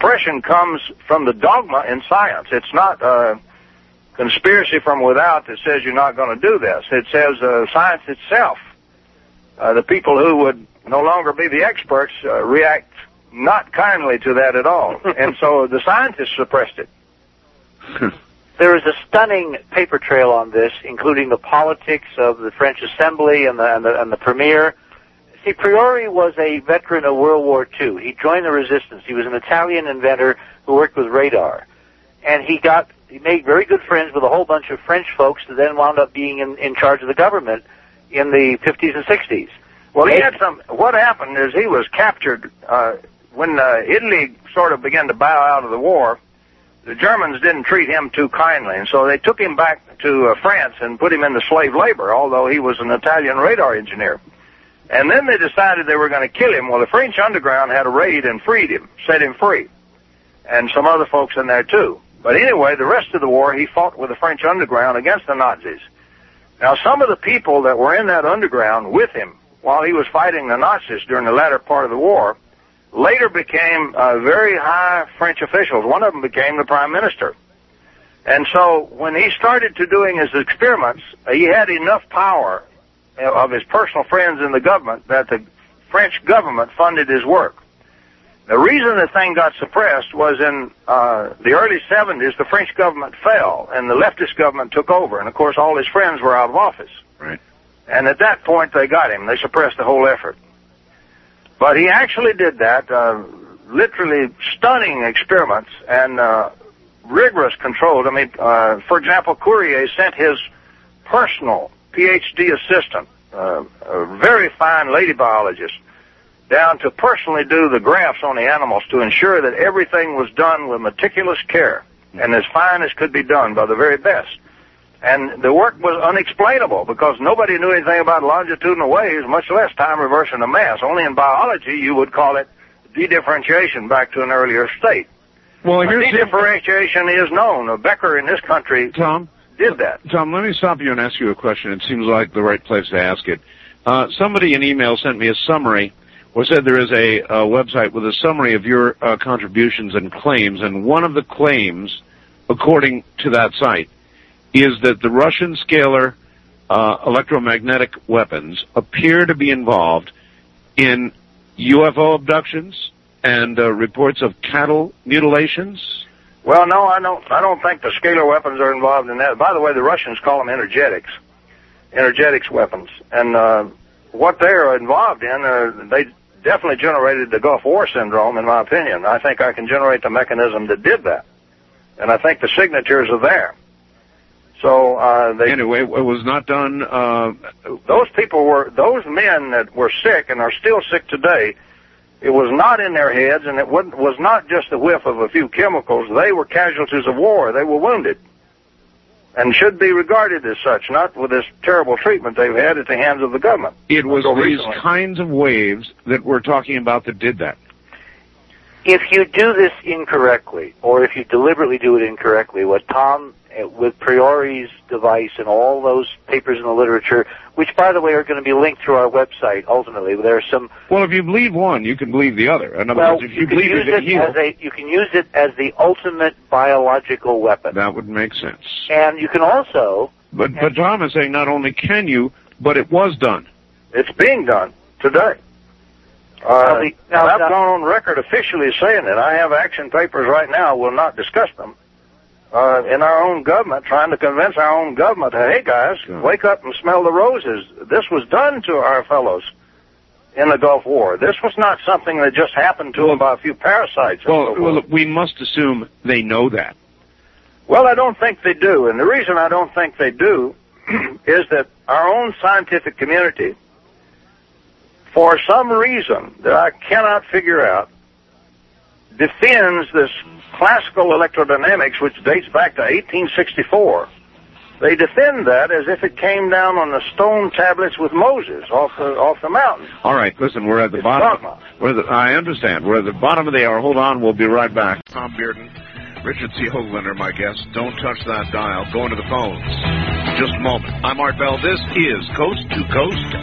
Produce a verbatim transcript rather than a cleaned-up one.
suppression comes from the dogma in science. It's not uh, conspiracy from without that says you're not going to do this. It says uh, science itself. Uh, the people who would no longer be the experts uh, react not kindly to that at all. And so the scientists suppressed it. There is a stunning paper trail on this, including the politics of the French Assembly and the, and the, and the Premier. See, Priori was a veteran of World War Two. He joined the resistance. He was an Italian inventor who worked with radar. And he got, he made very good friends with a whole bunch of French folks that then wound up being in, in charge of the government in the fifties and sixties. Well, he had some, what happened is he was captured, uh, when uh, Italy sort of began to bow out of the war. The Germans didn't treat him too kindly, and so they took him back to uh, France and put him into slave labor, although he was an Italian radar engineer. And then they decided they were going to kill him. Well, the French underground had a raid and freed him, set him free, and some other folks in there too. But anyway, the rest of the war, he fought with the French underground against the Nazis. Now, some of the people that were in that underground with him while he was fighting the Nazis during the latter part of the war later became uh, very high French officials. One of them became the prime minister. And so when he started to doing his experiments, uh, he had enough power uh, of his personal friends in the government that the French government funded his work. The reason the thing got suppressed was in uh, the early seventies, the French government fell, and the leftist government took over. And, of course, all his friends were out of office. Right. And at that point, they got him. They suppressed the whole effort. But he actually did that, uh, literally stunning experiments and uh, rigorous controls. I mean, uh, for example, Courier sent his personal P H D assistant, uh, a very fine lady biologist, down to personally do the graphs on the animals to ensure that everything was done with meticulous care and as fine as could be done by the very best. And the work was unexplainable because nobody knew anything about longitudinal waves, much less time reversing a mass. Only in biology you would call it de-differentiation back to an earlier state. Well, here's de-differentiation is known. Becker in this country Tom, did that. Tom, let me stop you and ask you a question. It seems like the right place to ask it. Uh, somebody in email sent me a summary or said there is a, a website with a summary of your uh, contributions and claims, and one of the claims, according to that site, is that the Russian scalar uh, electromagnetic weapons appear to be involved in U F O abductions and uh, reports of cattle mutilations. Well, no, I don't. I don't think the scalar weapons are involved in that. By the way, the Russians call them energetics, energetics weapons, and uh, what they are involved in, uh, they definitely generated the Gulf War syndrome, in my opinion. I think I can generate the mechanism that did that, and I think the signatures are there. So uh, they anyway, it was not done. Uh, those people were those men that were sick and are still sick today. It was not in their heads, and it was not just a whiff of a few chemicals. They were casualties of war. They were wounded, and should be regarded as such, not with this terrible treatment they've had at the hands of the government. It was these recently. kinds of waves that we're talking about that did that. If you do this incorrectly, or if you deliberately do it incorrectly, what Tom, with Priori's device and all those papers in the literature, which, by the way, are going to be linked through our website, ultimately, there are some... Well, if you believe one, you can believe the other. In other well, words, if you, you can believe use it, it as a, you can use it as the ultimate biological weapon. That would make sense. And you can also... But, but Tom is saying not only can you, but it was done. It's being done today. Uh, Now the- now- I've now- gone on record officially saying it. I have action papers right now. We'll not discuss them. Uh, in our own government, trying to convince our own government, hey, guys, Sure. wake up and smell the roses. This was done to our fellows in the Gulf War. This was not something that just happened to them by a few parasites. and Well, so well, forth. we must assume they know that. Well, I don't think they do. And the reason I don't think they do is that our own scientific community, for some reason that I cannot figure out, defends this classical electrodynamics, which dates back to eighteen sixty-four. They defend that as if it came down on the stone tablets with Moses off the off the mountain. All right, listen, we're at the It's bottom. dogma. We're the, I understand. We're at the bottom of the hour. Hold on, we'll be right back. Tom Bearden, Richard C. Hoagland are my guests. Don't touch that dial. Go into the phones. Just a moment. I'm Art Bell. This is Coast to Coast